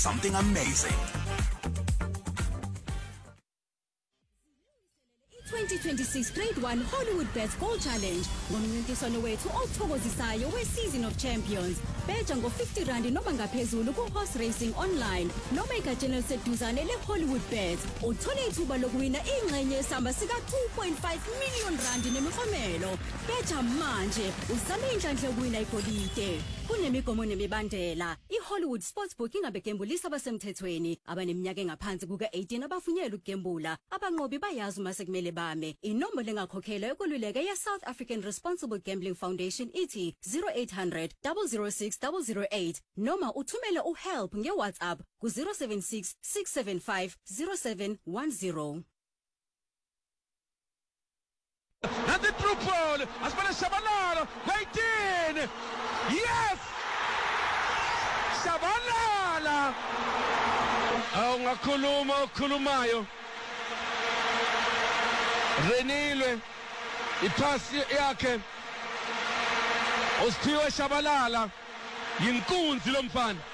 something amazing. 2026 Grade 1 Hollywood Bets Goal Challenge ngomncintiswano wethu othokozisayo we-Season of Champions. Beta ngo-50 rand noma ngaphezulu ku-horse racing online noma egatsheni eliseduzane le-Hollywood Bets. Uthole ithuba lokuwina ingxenye yesamba sika-2.5 million rand nemiklomelo. Beta manje uzame inhlanhla yokuwina igolide. Kunemigomo nemibandela. I-Hollywood Sportsbook ingabegembulisa abasemthethweni abaneminyaka engaphansi kuka-18 abafunyela ukugembula. Abanqobi bayazi uma sekumele bame. Inombolo engakhokhelwa yokululeka ye-South African Responsible Gambling Foundation ithi 0800 006 008 noma uthumele uhelp nge-WhatsApp ku-076 675 0710. And the through ball, as well as Shabalala, right in! Yes! Shabalala! Ngakhuluma ukhulumayo. Renilwe ipasi yakhe. Usiphiwe Shabalala. Yinkunzi lo mfana.